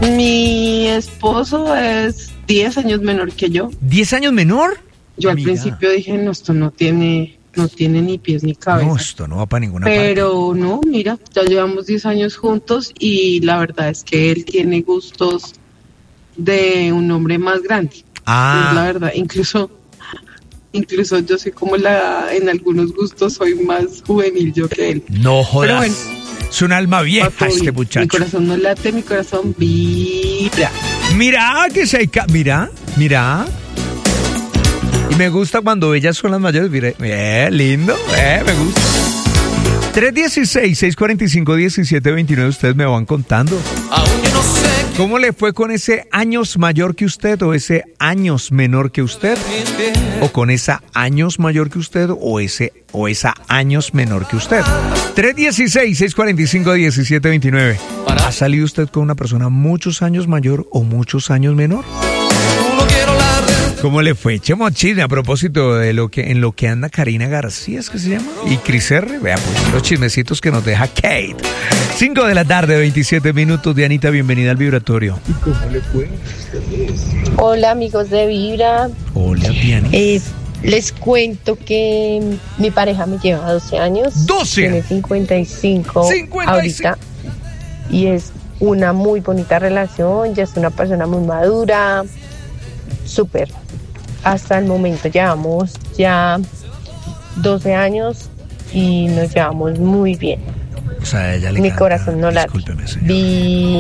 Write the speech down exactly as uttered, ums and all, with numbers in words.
Mi esposo es diez años menor que yo. ¿diez años menor? Yo al Amiga. principio dije, no, esto no tiene, no tiene ni pies ni cabeza. No, esto no va para ninguna Pero no, mira, ya llevamos diez años juntos y la verdad es que él tiene gustos de un hombre más grande. Ah. Es la verdad, incluso, incluso yo soy como la, en algunos gustos soy más juvenil yo que él. parte. No jodas. Pero bueno, es un alma vieja va todo este bien. muchacho. Mi corazón no late, mi corazón vibra. Mira que se ca- mira, mira. Y me gusta cuando ellas son las mayores. Mire, eh, lindo, eh, me gusta. tres uno seis, seis cuatro cinco, uno siete dos nueve, ustedes me van contando. Aún yo no sé ¿Cómo le fue con ese años mayor que usted o ese años menor que usted? ¿O con esa años mayor que usted o ese o esa años menor que usted? tres uno seis, seis cuatro cinco, uno siete dos nueve. ¿Ha salido usted con una persona muchos años mayor o muchos años menor? no quiero hablar de ¿Cómo le fue? Echemos chisme a propósito de lo que en lo que anda Karina García, ¿es que se llama? Y Cris R. Vea, pues los chismecitos que nos deja Kate. cinco de la tarde, veintisiete minutos. Dianita, bienvenida al Vibratorio. ¿Cómo le fue? Hola amigos de Vibra. Hola, Dianita. Eh, les cuento que mi pareja me lleva doce años. doce. Tiene cincuenta y cinco cincuenta y cinco. ahorita. Y es una muy bonita relación. Ya es una persona muy madura. Súper. Hasta el momento llevamos ya doce años y nos llevamos muy bien. O sea, a ella le Mi encanta. corazón no late. Discúlpeme, señor. Vi